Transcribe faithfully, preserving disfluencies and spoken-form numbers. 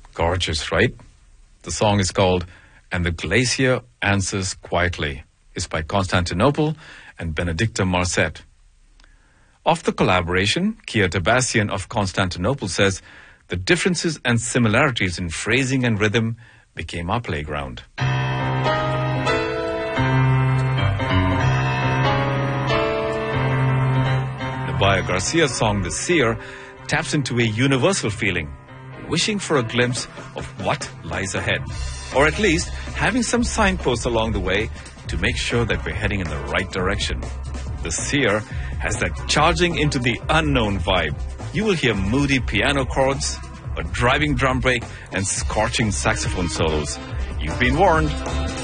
Gorgeous, right? The song is called And the Glacier Answers Quietly. It's by Constantinople and Benedicta Marcet. Of the collaboration, Kia Tabassian of Constantinople says, the differences and similarities in phrasing and rhythm became our playground. Nubia Garcia's song The Seer taps into a universal feeling, wishing for a glimpse of what lies ahead, or at least having some signposts along the way to make sure that we're heading in the right direction. The Seer has that charging into the unknown vibe. You will hear moody piano chords, a driving drum break, and scorching saxophone solos. You've been warned.